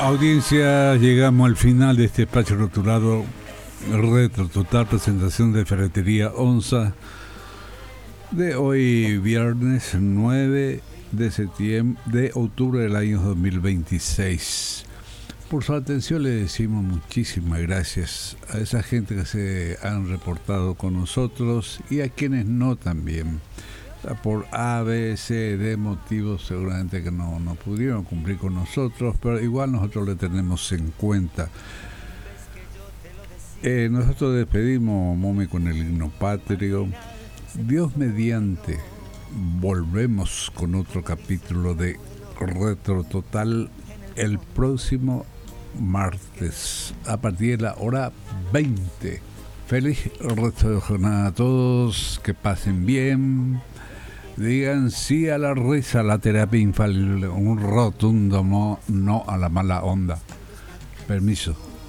Audiencia, llegamos al final de este espacio rotulado Retro Total, presentación de Ferretería Onza de hoy viernes 9 de octubre del año 2026. Por su atención le decimos muchísimas gracias a esa gente que se han reportado con nosotros y a quienes no también. Por A, B, C, D motivos seguramente que no pudieron cumplir con nosotros, pero igual nosotros le tenemos en cuenta. Nosotros despedimos, Momi, con el himno patrio. Dios mediante, volvemos con otro capítulo de Retro Total el próximo martes a partir de la hora 20. Feliz resto de jornada a todos, que pasen bien. Digan sí a la risa, a la terapia infalible, un rotundo no a la mala onda. Permiso.